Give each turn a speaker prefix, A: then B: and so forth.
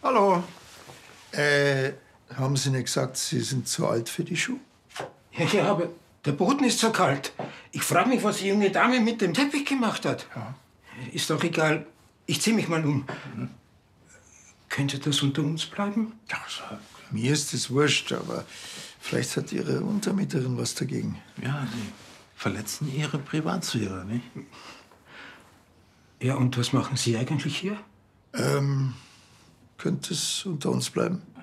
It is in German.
A: Hallo. Haben Sie nicht gesagt, Sie sind zu alt für die Schuhe?
B: Ja, aber der Boden ist so kalt. Ich frage mich, was die junge Dame mit dem Teppich gemacht hat.
A: Ja.
B: Ist doch egal. Ich zieh mich mal um. Könnte das unter uns bleiben?
A: Ja, mir ist es wurscht, aber vielleicht hat Ihre Untermieterin was dagegen.
C: Ja, Sie verletzen Ihre Privatsphäre, nicht?
B: Ja, und was machen Sie eigentlich hier?
A: Könnte es unter uns bleiben?